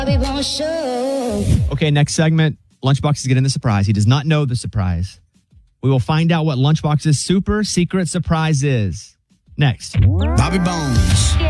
Okay, next segment. Lunchbox is getting the surprise. He does not know the surprise. We will find out what Lunchbox's super secret surprise is. Next. Bobby Bones.